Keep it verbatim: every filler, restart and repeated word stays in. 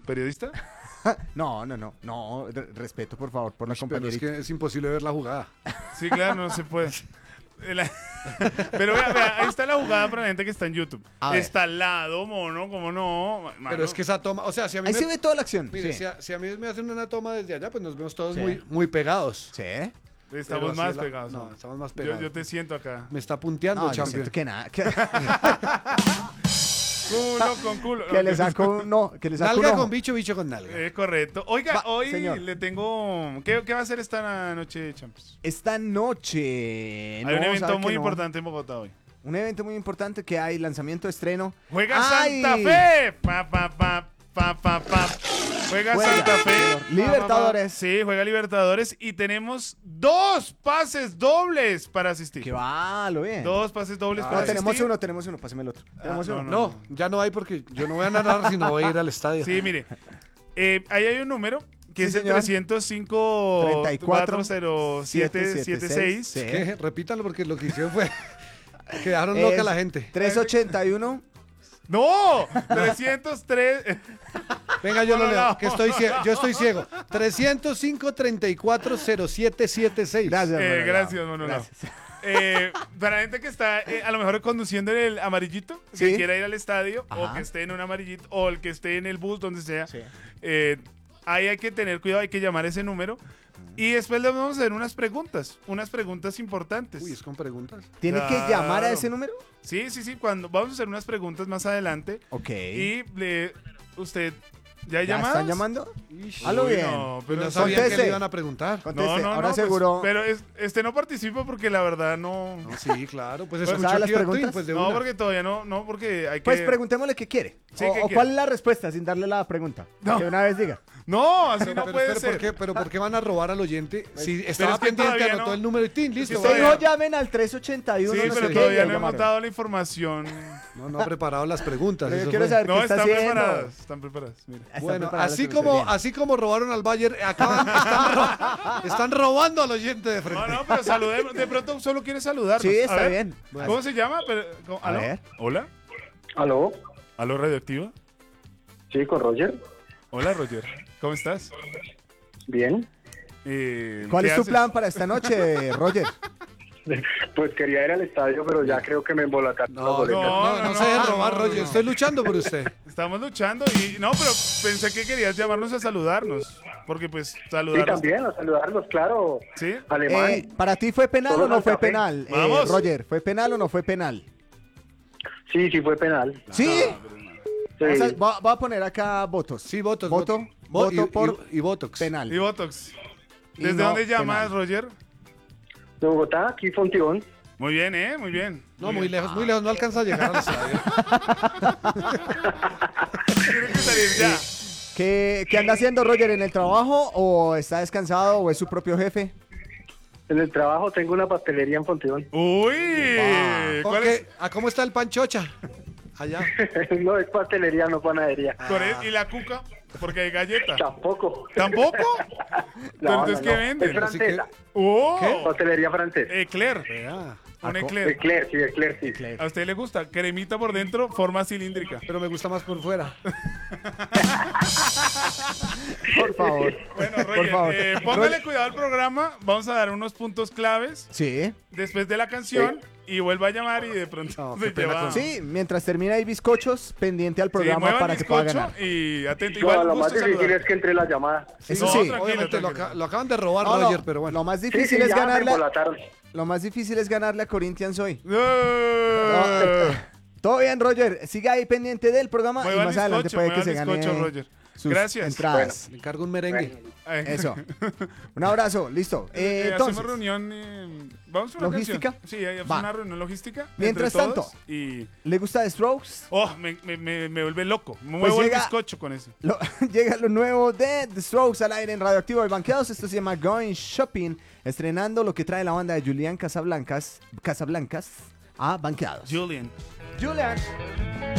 ¿Periodista? No, no, no, no, re- respeto por favor por la Pero es compañerita. que es imposible ver la jugada. Sí, claro, no se puede. La- Pero vea, vea, ahí está la jugada para la gente que está en YouTube. A ver. Está al lado, mono, ¿cómo no? Mano. Pero es que esa toma, o sea, si a mí Ahí me, se ve toda la acción. mire, Sí. si, a, si a mí me hacen una toma desde allá, pues nos vemos todos Sí. muy, muy pegados. Sí. Pero Estamos así más es la- pegados. no, ¿no? estamos más Yo, pegados. yo te siento acá. Me está punteando, No, yo champion. siento que nada. Que, Culo con culo. que le saco un no, que le saco un Nalga ojo. con bicho, bicho con nalga. Eh, correcto. Oiga, Va, hoy señor. le tengo... ¿Qué, qué va a hacer esta noche, Champs? Esta noche. Hay no, un sabe evento que muy no. importante en Bogotá hoy. Un evento muy importante que hay, lanzamiento, estreno. ¡Juega ¡Ay! Santa Fe! Pa, pa, pa, pa, pa, pa. Juega Juega, Santa Fe. señor. Libertadores. Sí, juega Libertadores. Y tenemos dos pases dobles para asistir. Que va, lo bien. Dos pases dobles Ah, para No, tenemos asistir. uno, tenemos uno, páseme el otro. Tenemos no, uno. No, ya no hay porque yo no voy a narrar, sino voy a ir al estadio. Sí, mire. Eh, ahí hay un número que Sí, es el señor. trescientos cinco treinta y cuatro, cuatro cero siete siete seis. Sí. ¿Qué? Repítalo porque lo que hicieron fue... Quedaron Es loca la gente. trescientos ochenta y uno. ¡No! trescientos tres. Venga, yo No, lo no, leo, no. que estoy ciego. Yo estoy ciego. trescientos cinco, treinta y cuatro, cero siete siete seis. Gracias, Eh, Manolo. gracias, Manolo. Gracias. Eh, para la gente que está eh, a lo mejor conduciendo en el amarillito, Sí. que quiera ir al estadio, o Ajá. que esté en un amarillito, o el que esté en el bus, donde sea, Sí. eh, ahí hay que tener cuidado, hay que llamar ese número. Y después le vamos a hacer unas preguntas, unas preguntas importantes. Uy, es con preguntas. ¿Tiene Claro. que llamar a ese número? Sí, sí, sí, cuando vamos a hacer unas preguntas más adelante. Ok. Y le, usted, ¿ya hay ¿Ya llamadas? están llamando? Ish. Halo Uy, bien. no, pero No sabían que Conteste. le iban a preguntar. Conteste. no, no, Ahora no, pues, seguro. pero es- este no participa porque la verdad no. No, sí, claro. Pues Pues, escuchó ¿sabe las Tío Twin, preguntas? pues de No, una. porque todavía no, no, porque hay que. Pues preguntémosle qué quiere. Sí, o ¿qué o quiere? cuál es la respuesta sin darle la pregunta. No. Que una vez diga. No, así Pero, no pero, puede pero, ser. ¿por qué, pero ¿por qué van a robar al oyente? Si estaba es que pendiente, todavía anotó no. el número y tin, listo. que Usted todavía- dijo llamen al trescientos ochenta y uno. Sí, no pero sé qué, todavía y no hemos llamaron. dado la información. No, no ha preparado las preguntas. Pero yo eso quiero fue. saber No, qué está están haciendo. preparadas. Están preparadas. Mira. Está Bueno, preparada así la como, pregunta, así como robaron al Bayern, acaban, están, ro- están robando al oyente de frente. No, no, pero saludemos. De pronto solo quiere saludar. Sí, está bien. ¿Cómo se llama? Pero, ¿cómo? A ¿Aló? ver. ¿Hola? ¿Aló? ¿Aló, Radioactiva? Sí, con Roger. Hola, Roger. ¿Cómo estás? Bien. Eh, ¿Cuál ¿qué es tu haces? plan para esta noche, Roger? Pues quería ir al estadio, pero ya creo que me embolataron las No, boletas. no, no, no, no, se dejen no, robar, no, Roger. no. Estoy luchando por usted. Estamos luchando y... No, pero pensé que querías llamarnos a saludarnos. Porque, pues, Sí, saludarnos... también, a saludarlos, claro. ¿Sí? Alemán. Eh, ¿Para ti fue penal Solo o no fue Santa Fe. penal? Eh, Vamos. Roger, ¿fue penal o no fue penal? Sí, sí fue penal. ¿Sí? Sí. Vamos a- va, va a poner acá votos. Sí, votos. Voto, Vo- voto y- por y, y Botox. penal. Y Botox. Y ¿Desde no dónde llamas, penal. Roger? De Bogotá, aquí Fontibón. Muy bien, ¿eh? Muy bien. No, muy bien. lejos, muy lejos. No alcanza a llegar al estadio. Tiene que salir ya. ¿Qué, ¿Qué anda haciendo Roger en el trabajo o está descansado o es su propio jefe? En el trabajo tengo una pastelería en Fontibón. Uy. ¿Cuál Ok, es? ¿a cómo está el panchocha? Allá. No, es pastelería, no panadería. ¿Cuál es? ¿Y la cuca? Porque hay galleta. Tampoco. ¿Tampoco? No, Entonces, no, ¿qué no. venden? Es francesa. ¡Oh! Pastelería francesa. Eclair. Vea. Un Aco- eclair. Eclair, sí, Eclair, sí. ¿A usted le gusta? Cremita por dentro, forma cilíndrica. Pero me gusta más por fuera. Por favor. Bueno, Por Roger, favor. eh, póngale Roger- cuidado al programa. Vamos a dar unos puntos claves Sí. después de la canción y vuelva a llamar y de pronto No, se qué pena lleva... con- Sí, mientras termina ahí bizcochos, pendiente al Sí, programa mueva el para que pueda bizcocho ganar. y atento. No, Igual lo un más gusto difícil saludar. es que entre la llamada. Eso No, sí. tranquilo, Obviamente lo, tranquilo. aca- lo acaban de robar, No, no, Roger, pero bueno. Lo más Sí, difícil sí, es ya me ganarle. embolataron. Lo más difícil es ganarle a Corinthians hoy. ¡Eh! Todo bien, Roger. Siga ahí pendiente del programa Mueva y el más adelante bizcocho, puede mueva que se el gane bizcocho, Roger. sus Gracias. entradas. Le encargo un merengue. Ay. Eso. Un abrazo, listo. Eh, Eh, entonces, hacemos reunión. eh, vamos a una ¿Logística? canción. Sí, hay Va. una reunión logística. Mientras entre todos tanto. Y. ¿le gusta The Strokes? Oh, me, me, me, me vuelve loco. Me Pues muevo llega- el bizcocho con eso. Lo- llega lo nuevo de The Strokes al aire en Radioactivo y Banqueados. Esto se llama Going Shopping, estrenando lo que trae la banda de Julián Casablancas, Casablancas a Banqueados. Julian. Julian.